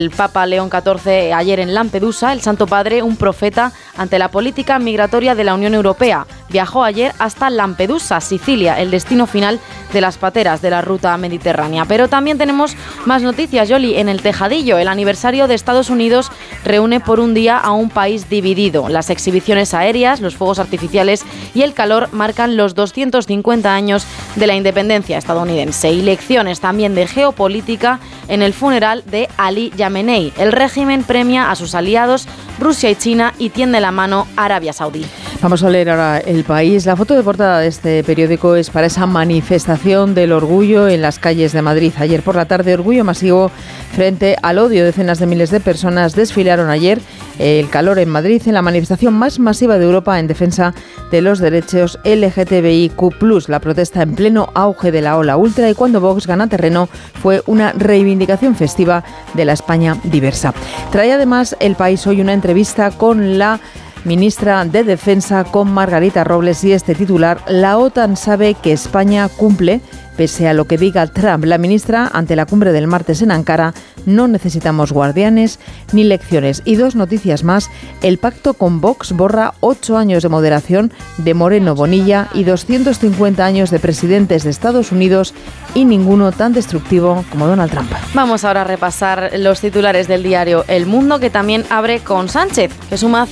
El Papa León XIV ayer en Lampedusa, el Santo Padre, un profeta ante la política migratoria de la Unión Europea. Viajó ayer hasta Lampedusa, Sicilia, el destino final de las pateras de la ruta mediterránea. Pero también tenemos más noticias, Yoli. En el Tejadillo, el aniversario de Estados Unidos reúne por un día a un país dividido. Las exhibiciones aéreas, los fuegos artificiales y el calor marcan los 250 años de la independencia estadounidense. Y lecciones también de geopolítica en el funeral de Ali Yamenei. El régimen premia a sus aliados Rusia y China y tiende la mano a Arabia Saudí. Vamos a leer ahora El País. La foto de portada de este periódico es para esa manifestación del orgullo en las calles de Madrid. Ayer por la tarde, orgullo masivo frente al odio. Decenas de miles de personas desfilaron ayer el calor en Madrid en la manifestación más masiva de Europa en defensa de los derechos LGTBIQ+. La protesta en pleno auge de la ola ultra y cuando Vox gana terreno fue una reivindicación festiva de la España diversa. Trae además El País hoy una entrevista con la ministra de Defensa, con Margarita Robles, y este titular: la OTAN sabe que España cumple pese a lo que diga Trump. La ministra, ante la cumbre del martes en Ankara: no necesitamos guardianes ni lecciones. Y dos noticias más: el pacto con Vox borra 8 años de moderación de Moreno Bonilla y 250 años de presidentes de Estados Unidos, y ninguno tan destructivo como Donald Trump. Vamos ahora a repasar los titulares del diario El Mundo, que también abre con Sánchez, que suma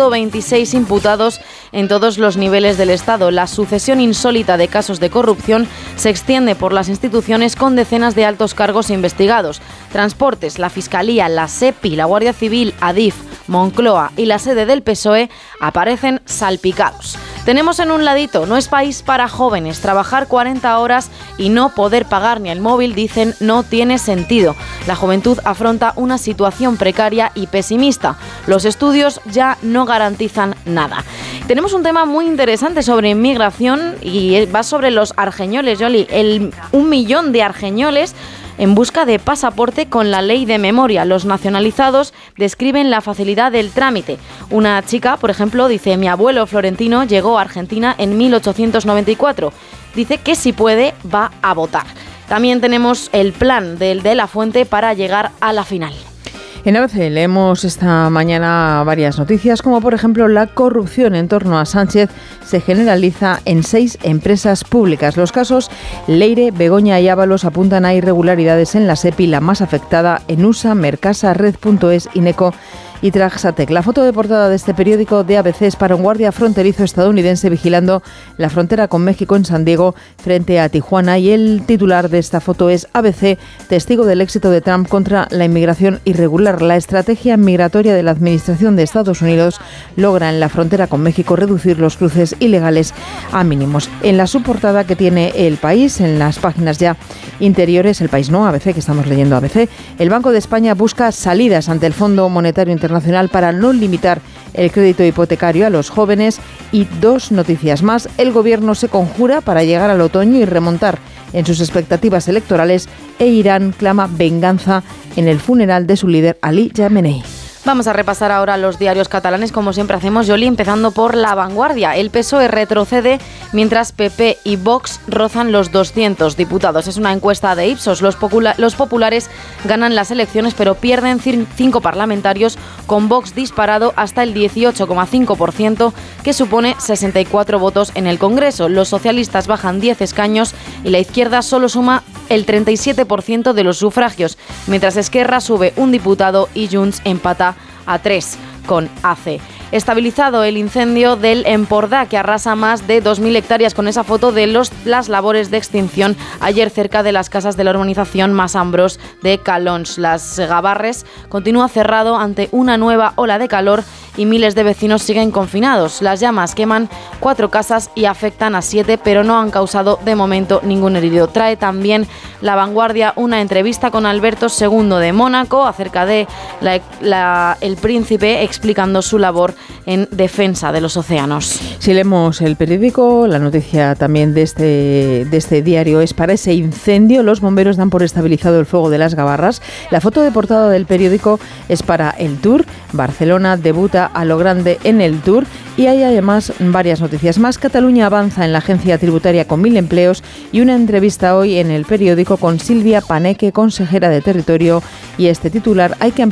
126 imputados en todos los niveles del Estado. La sucesión insólita de casos de corrupción se extiende por las instituciones con decenas de altos cargos investigados. Transportes, la Fiscalía, la SEPI, la Guardia Civil, Adif, Moncloa y la sede del PSOE aparecen salpicados. Tenemos en un ladito: no es país para jóvenes. Trabajar 40 horas y no poder pagar ni el móvil, dicen, no tiene sentido. La juventud afronta una situación precaria y pesimista. Los estudios ya no garantizan nada. Tenemos un tema muy interesante sobre inmigración y va sobre los argeñoles, Yoli. 1 millón de argeñoles en busca de pasaporte con la ley de memoria. Los nacionalizados describen la facilidad del trámite. Una chica, por ejemplo, dice: mi abuelo Florentino llegó a Argentina en 1894. Dice que si puede va a votar. También tenemos el plan del De la Fuente para llegar a la final. En ABC leemos esta mañana varias noticias, como por ejemplo la corrupción en torno a Sánchez se generaliza en 6 empresas públicas. Los casos Leire, Begoña y Ábalos apuntan a irregularidades en la SEPI, la más afectada en USA, Mercasa, Red.es, Ineco y Traxatec. La foto de portada de este periódico de ABC es para un guardia fronterizo estadounidense vigilando la frontera con México en San Diego frente a Tijuana, y el titular de esta foto es: ABC, testigo del éxito de Trump contra la inmigración irregular. La estrategia migratoria de la administración de Estados Unidos logra en la frontera con México reducir los cruces ilegales a mínimos. En la subportada que tiene El País, en las páginas ya interiores, El País no, ABC, que estamos leyendo ABC, el Banco de España busca salidas ante el Fondo Monetario Internacional para no limitar el crédito hipotecario a los jóvenes. Y dos noticias más: el gobierno se conjura para llegar al otoño y remontar en sus expectativas electorales, e Irán clama venganza en el funeral de su líder Ali Yamenei. Vamos a repasar ahora los diarios catalanes, como siempre hacemos, Yoli, empezando por La Vanguardia. El PSOE retrocede mientras PP y Vox rozan los 200 diputados. Es una encuesta de Ipsos. Los populares ganan las elecciones, pero pierden 5 parlamentarios, con Vox disparado hasta el 18,5%, que supone 64 votos en el Congreso. Los socialistas bajan 10 escaños y la izquierda solo suma el 37% de los sufragios, mientras Esquerra sube un diputado y Junts empata a 3 con AC. Estabilizado el incendio del Empordà, que arrasa más de 2.000 hectáreas, con esa foto de las labores de extinción ayer cerca de las casas de la urbanización Masambros de Calons. Las Gavarres continúa cerrado ante una nueva ola de calor y miles de vecinos siguen confinados. Las llamas queman 4 casas y afectan a 7, pero no han causado de momento ningún herido. Trae también La Vanguardia una entrevista con Alberto II de Mónaco acerca de el príncipe, explicando su labor en defensa de los océanos. Si leemos el periódico, la noticia también de este diario es para ese incendio. Los bomberos dan por estabilizado el fuego de las Gavarras. La foto de portada del periódico es para el Tour. Barcelona debuta a lo grande en el Tour, y hay además varias noticias más. Cataluña avanza en la agencia tributaria con 1.000 empleos, y una entrevista hoy en el periódico con Silvia Paneque, consejera de Territorio, y este titular: hay que ampliar